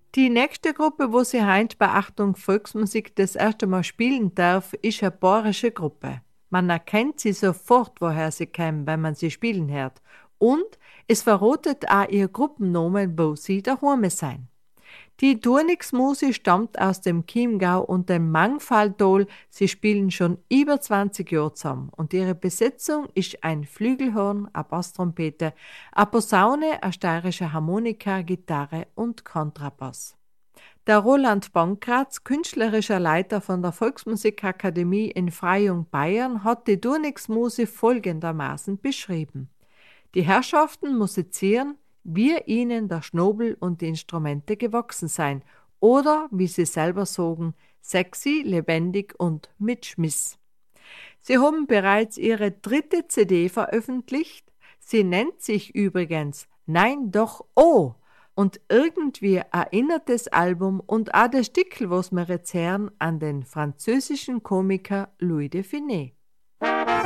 Die nächste Gruppe, wo sie heint bei Achtung Volksmusik das erste Mal spielen darf, ist eine bayerische Gruppe. Man erkennt sie sofort, woher sie kommen, wenn man sie spielen hört. Und es verrotet auch ihr Gruppennamen, wo sie daheim sein. Die Turnix-Musi stammt aus dem Chiemgau und dem Mangfalltal. Sie spielen schon über 20 Jahre zusammen und ihre Besetzung ist ein Flügelhorn, eine Basstrompete, eine Posaune, eine steirische Harmonika, Gitarre und Kontrabass. Der Roland Pankratz, künstlerischer Leiter von der Volksmusikakademie in Freyung, Bayern, hat die Turnix-Musi folgendermaßen beschrieben. Die Herrschaften musizieren, wie ihnen der Schnobel und die Instrumente gewachsen seien, oder, wie sie selber sagen, sexy, lebendig und mit Schmiss. Sie haben bereits ihre dritte CD veröffentlicht. Sie nennt sich übrigens Nein doch oh. Und irgendwie erinnert das Album und auch das Stickel, was wir jetzt hören, an den französischen Komiker Louis de Funès.